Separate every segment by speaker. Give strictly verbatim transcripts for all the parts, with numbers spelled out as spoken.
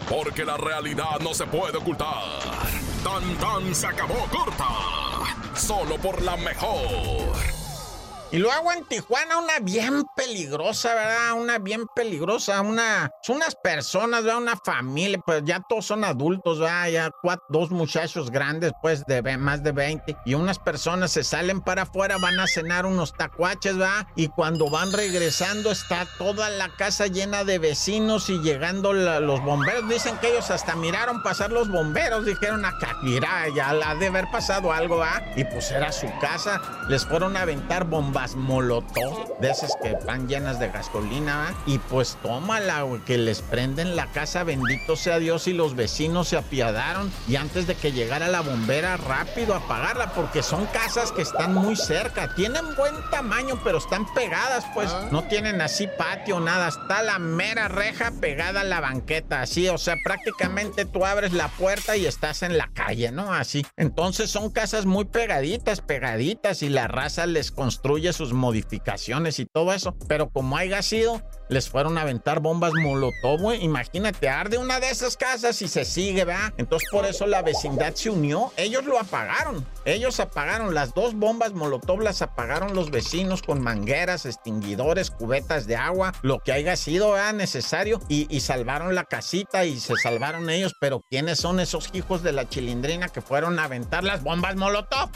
Speaker 1: porque la realidad no se puede ocultar. Tan Tan se acabó corta, solo por la mejor.
Speaker 2: Y luego en Tijuana una bien peligrosa, ¿verdad? Una bien peligrosa, una... Son unas personas, ¿verdad? Una familia, pues ya todos son adultos, ¿verdad? Ya cuatro, dos muchachos grandes, pues de más de veinte. Y unas personas se salen para afuera, van a cenar unos tacuaches, ¿verdad? Y cuando van regresando está toda la casa llena de vecinos y llegando la, los bomberos. Dicen que ellos hasta miraron pasar los bomberos. Dijeron acá, mira, ya la ha de haber pasado algo, ¿verdad? Y pues era su casa. Les fueron a aventar bombas molotov, de esas que van llenas de gasolina, ¿verdad? Y pues tómala, güey, que les prenden la casa, bendito sea Dios, y los vecinos se apiadaron y antes de que llegara la bombera, rápido a apagarla, porque son casas que están muy cerca, tienen buen tamaño, pero están pegadas, pues, no tienen así patio, nada, está la mera reja pegada a la banqueta, así, o sea, prácticamente tú abres la puerta y estás en la calle, ¿no? Así, entonces son casas muy pegaditas, pegaditas, y la raza les construye sus modificaciones y todo eso, pero como haya sido, les fueron a aventar bombas molotov, güey. Imagínate, arde una de esas casas y se sigue, ¿verdad? Entonces por eso la vecindad se unió, ellos lo apagaron, ellos apagaron las dos bombas molotov, las apagaron los vecinos con mangueras, extinguidores, cubetas de agua, lo que haya sido, ¿verdad? Necesario, y, y salvaron la casita y se salvaron ellos, pero ¿quiénes son esos hijos de la chilindrina que fueron a aventar las bombas molotov?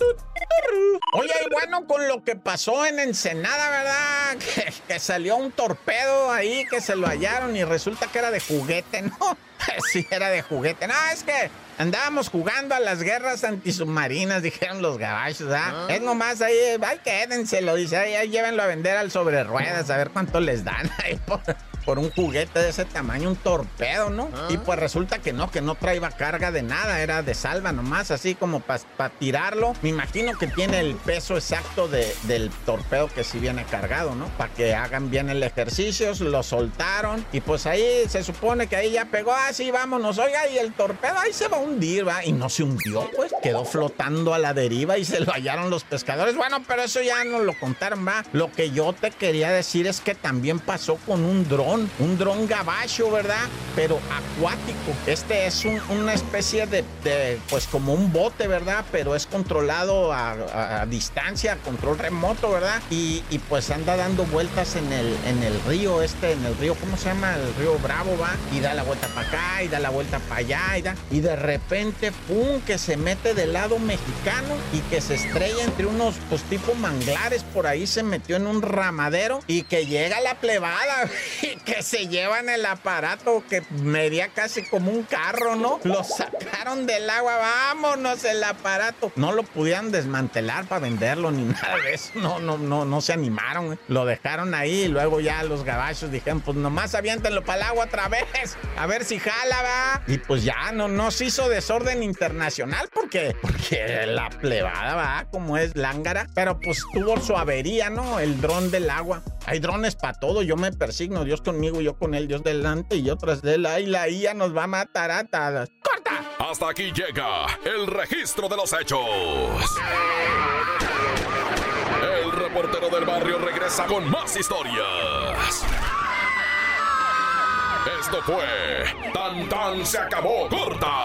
Speaker 2: Oye, y bueno, con lo que pasó en Ensenada, ¿verdad? Que, que salió un torpedo ahí, que se lo hallaron y resulta que era de juguete, ¿no? Sí, era de juguete. No, es que andábamos jugando a las guerras antisubmarinas, dijeron los gabachos, ¿ah? ¿Ah? Es nomás ahí, ay, quédenselo, dice, ahí, ahí llévenlo a vender al sobre ruedas, a ver cuánto les dan ahí por, por un juguete de ese tamaño, un torpedo, ¿no? ¿Ah? Y pues resulta que no, que no traía carga de nada, era de salva nomás, así como para pa tirarlo. Me imagino que tiene el peso exacto de, del torpedo que sí viene cargado, ¿no? Para que hagan bien el ejercicio, lo soltaron y pues ahí se supone que ahí ya pegó, ah, sí, vámonos, oiga, y el torpedo ahí se va a hundir, ¿va? Y no se hundió, pues, quedó flotando a la deriva y se lo hallaron los pescadores. Bueno, pero eso ya nos lo contaron, ¿va? Lo que yo te quería decir es que también pasó con un dron, un dron gabacho, ¿verdad? Pero acuático. Este es un, una especie de, de, pues, como un bote, ¿verdad? Pero es controlado a, a, a distancia, a control remoto, ¿verdad? Y, y pues anda dando vueltas en el, en el río este, en el río, ¿cómo se llama? El río Bravo, ¿va? Y da la vuelta para acá, y da la vuelta para allá, y da... Y de repente, pum, que se mete del lado mexicano y que se estrella entre unos, pues, tipo manglares, por ahí se metió en un ramadero y que llega la plebada y que se llevan el aparato que medía casi como un carro, ¿no? Lo sacaron del agua, vámonos el aparato. No lo pudieron desmantelar para venderlo ni nada de eso, no, no, no, no se animaron, ¿eh? Lo dejaron ahí y luego ya los gabachos dijeron, pues nomás aviéntenlo para el agua otra vez, a ver si jala, va. Y pues ya no, no se hizo desorden internacional porque, porque la plebada, va, como es lángara, pero pues tuvo su avería, ¿no? El dron del agua. Hay drones para todo, yo me persigno, Dios conmigo, yo con él, Dios delante y yo tras de él. Ay, la I A nos va a matar a todas. ¡Corta!
Speaker 1: Hasta aquí llega el registro de los hechos. El reportero del barrio regresa con más historias. Esto fue Tan Tan se acabó corta